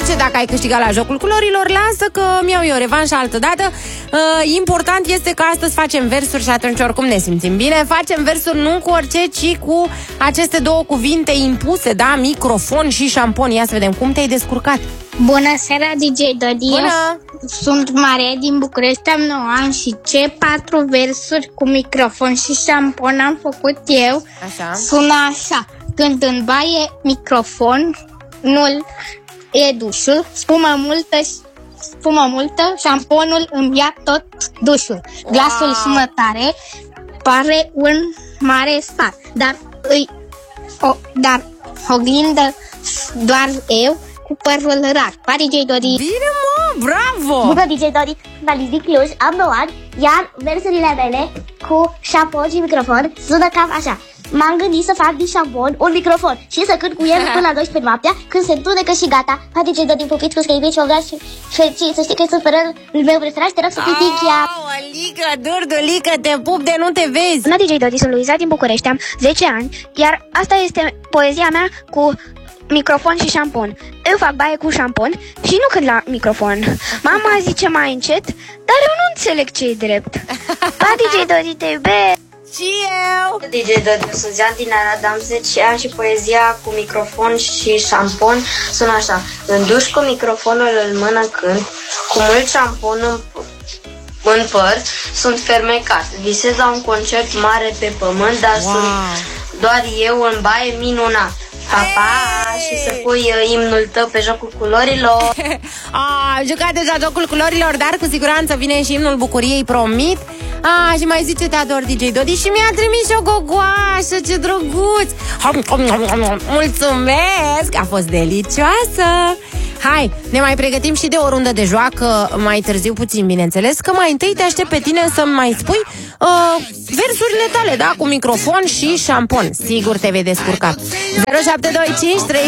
zice dacă ai câștigat la jocul culorilor, lasă că mi-au eu revanșă altă dată. Important este că astăzi facem versuri și atunci oricum ne simțim bine. Facem versuri nu cu orice, ci cu aceste două cuvinte impuse, da? Microfon și șampon. Ia să vedem cum te-ai descurcat. Bună seara, DJ Dodi. Bună! Sunt Maria din București, am 9 ani și ce 4 versuri cu microfon și șampon am făcut eu. Așa. Sună așa: când în baie microfonul e dușul, spumă multă, șamponul îmi ia tot dușul. Glasul sună tare, pare un mare star, dar oglindă doar eu cu părul rar. Pa, DJ Dodi! Bine, mă! Bravo! Bună, DJ Dodi! Alice din Cluj, am 9 ani, iar versurile mele cu șampon și microfon sună cam așa: m-am gândit să fac din șampon un microfon și să cânt cu el până la 12 noaptea, când se întunecă și gata. Pa, DJ Dodi, pupiți cu scăibici, fogați și fericit. Să știi că sunt părărul meu preferat și te rog să fii Tinchia. Lică, Durdulică, te pup de nu te vezi! Bună, DJ Dodi, sunt Luiza din București, am 10 ani, iar asta este poezia mea cu microfon și șampon. Eu fac baie cu șampon și nu cânt la microfon. Mama zice mai încet, dar eu nu înțeleg ce-i drept. Pa, DJ Dodi, te iubesc! Și eu! DJ Dodi, sunt Zian din Arad, am 10 ani și poezia cu microfon și șampon sună așa: în duș cu microfonul în mână cânt, cu mult șampon în păr, sunt fermecat. Visez la un concert mare pe pământ, dar sunt doar eu în baie minunat. Pa, și să pui imnul tău pe jocul culorilor. Am jucat deja jocul culorilor, dar cu siguranță vine și imnul bucuriei, promit. Și mai zice te ador, DJ Dodi, și mi-a trimis și o gogoașă, ce drăguț. Mulțumesc, a fost delicioasă. Hai, ne mai pregătim și de o rundă de joacă mai târziu puțin, bineînțeles, că mai întâi te aștept pe tine să-mi mai spui versurile tale, da, cu microfon și șampon. Sigur te vei descurca. 0725